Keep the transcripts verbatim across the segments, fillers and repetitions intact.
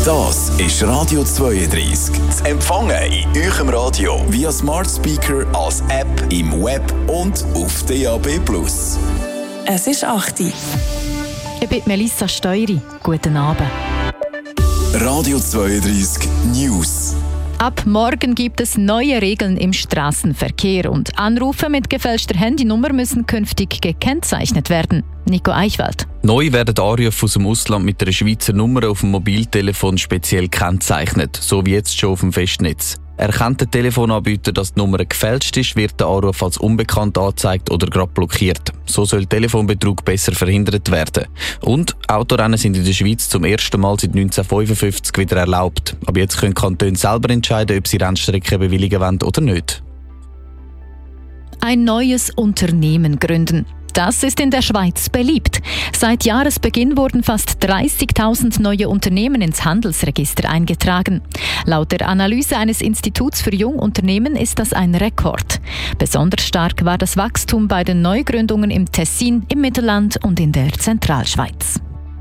Das ist Radio zweiunddreißig. Zu empfangen in eurem Radio via Smart Speaker, als App, im Web und auf D A B plus. Es ist acht Uhr. Ich bin Melissa Steury. Guten Abend. Radio zweiunddreißig News. Ab morgen gibt es neue Regeln im Straßenverkehr und Anrufe mit gefälschter Handynummer müssen künftig gekennzeichnet werden. Nico Eichwald. Neu werden Anrufe aus dem Ausland mit einer Schweizer Nummer auf dem Mobiltelefon speziell gekennzeichnet, so wie jetzt schon auf dem Festnetz. Erkennt der Telefonanbieter, dass die Nummer gefälscht ist, wird der Anruf als unbekannt angezeigt oder gerade blockiert. So soll Telefonbetrug besser verhindert werden. Und Autorennen sind in der Schweiz zum ersten Mal seit neunzehnhundertfünfundfünfzig wieder erlaubt. Aber jetzt können Kantone selber entscheiden, ob sie Rennstrecken bewilligen wollen oder nicht. Ein neues Unternehmen gründen. Das ist in der Schweiz beliebt. Seit Jahresbeginn wurden fast dreißigtausend neue Unternehmen ins Handelsregister eingetragen. Laut der Analyse eines Instituts für Jungunternehmen ist das ein Rekord. Besonders stark war das Wachstum bei den Neugründungen im Tessin, im Mittelland und in der Zentralschweiz.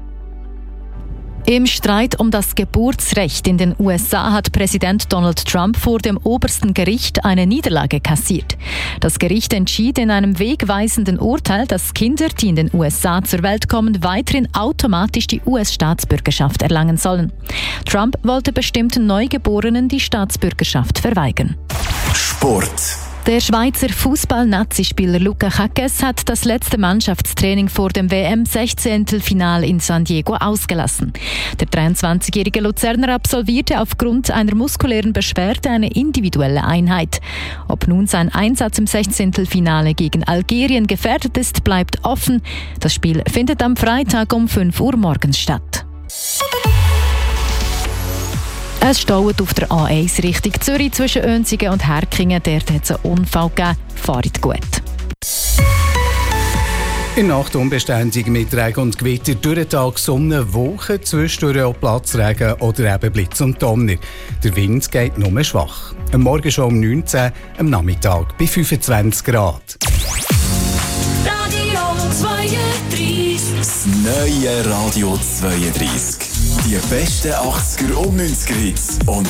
Im Streit um das Geburtsrecht in den U S A hat Präsident Donald Trump vor dem obersten Gericht eine Niederlage kassiert. Das Gericht entschied in einem wegweisenden Urteil, dass Kinder, die in den U S A zur Welt kommen, weiterhin automatisch die U S-Staatsbürgerschaft erlangen sollen. Trump wollte bestimmten Neugeborenen die Staatsbürgerschaft verweigern. Sport. Der Schweizer Fußball-Nazi-Spieler Luca Chaques hat das letzte Mannschaftstraining vor dem W M-Sechzehntelfinal in San Diego ausgelassen. Der dreiundzwanzigjährige Luzerner absolvierte aufgrund einer muskulären Beschwerde eine individuelle Einheit. Ob nun sein Einsatz im Sechzehntelfinale gegen Algerien gefährdet ist, bleibt offen. Das Spiel findet am Freitag um fünf Uhr morgens statt. Es staut auf der A eins Richtung Zürich zwischen Önsigen und Herkingen. Dort hat es einen Unfall gegeben. Fahrt gut. In Nacht unbeständig mit Regen und Gewitter, durch den Tag Sonne, Wolken, zwischendurch auch Platzregen oder eben Blitz und Donner. Der Wind geht nur schwach. Am Morgen schon um neunzehn, am Nachmittag bei fünfundzwanzig Grad. Radio zweiunddreißig. Das neue Radio zweiunddreißig. Die besten achtziger und neunziger Hits und